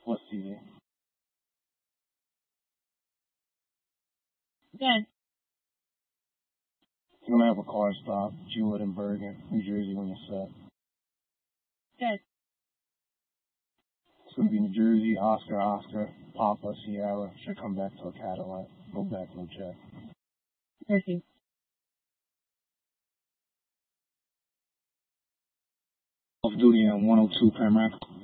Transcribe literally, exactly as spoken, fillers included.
What city? Good. You're gonna have a car stop, Jewett and Bergen, New Jersey when you're set. Good. It's gonna be New Jersey, Oscar, Oscar, Papa, Sierra. Should come back to a Cadillac. Go back, no check. Thank you. Off duty at one oh two Pembroke.